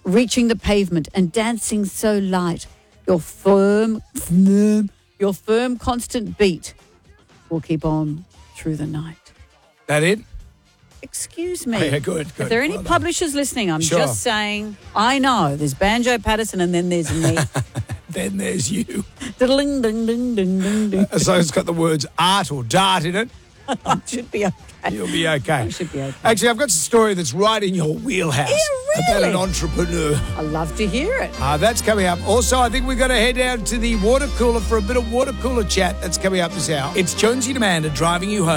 reaching the pavement and dancing so light. Your firm, constant beat will keep on through the night. That it? Excuse me. Oh, yeah, good. If there are any Well done. publishers listening, I'm Sure. just saying, I know there's Banjo Patterson and then there's me. Then there's you. Diddling, ding, ding, ding, ding, ding. So it's got the words art or dart in it. Should be okay. You'll be okay. You should be okay. Actually, I've got a story that's right in your wheelhouse. Yeah, About really? an entrepreneur. I love to hear it. That's coming up. Also, I think we're going to head down to the water cooler for a bit of water cooler chat. That's coming up this hour. It's Jonesy and Amanda driving you home.